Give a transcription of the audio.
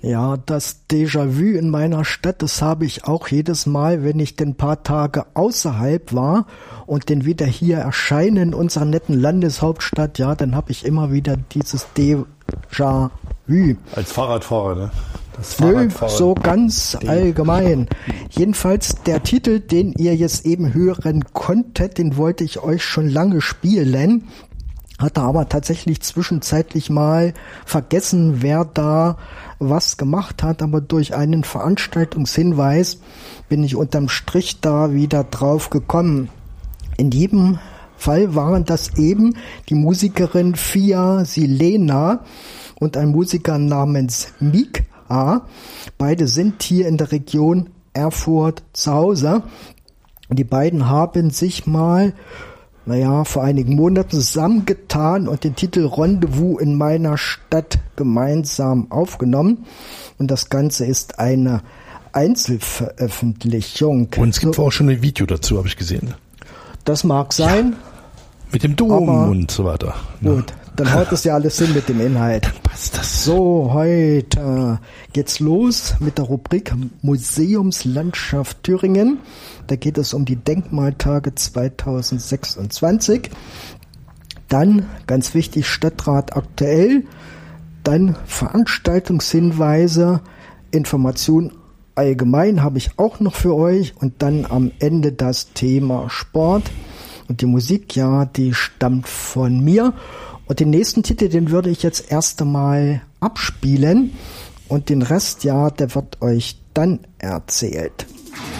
Ja, das Déjà-vu in meiner Stadt, das habe ich auch jedes Mal, wenn ich denn ein paar Tage außerhalb war und dann wieder hier erscheine in unserer netten Landeshauptstadt, ja, dann habe ich immer wieder dieses Déjà-vu. Als Fahrradfahrer, ne? Nö, so ganz allgemein. Jedenfalls der Titel, den ihr jetzt eben hören konntet, den wollte ich euch schon lange spielen. Hatte aber tatsächlich zwischenzeitlich mal vergessen, wer da was gemacht hat, aber durch einen Veranstaltungshinweis bin ich unterm Strich da wieder drauf gekommen. In jedem Fall waren das eben die Musikerin Fia Silena und ein Musiker namens Mika. Beide sind hier in der Region Erfurt zu Hause. Die beiden haben sich mal vor einigen Monaten zusammengetan und den Titel Rendezvous in meiner Stadt gemeinsam aufgenommen. Und das Ganze ist eine Einzelveröffentlichung. Und es gibt auch schon ein Video dazu, habe ich gesehen. Das mag sein. Ja, mit dem Dom und so weiter. Gut, dann haut es ja alles hin mit dem Inhalt. Dann passt das. So, heute geht's los mit der Rubrik Museumslandschaft Thüringen. Da geht es um die Denkmaltage 2026. Dann, ganz wichtig, Stadtrat aktuell. Dann Veranstaltungshinweise, Informationen allgemein habe ich auch noch für euch. Und dann am Ende das Thema Sport. Und die Musik, ja, die stammt von mir. Und den nächsten Titel, den würde ich jetzt erst einmal abspielen. Und den Rest, ja, der wird euch dann erzählt.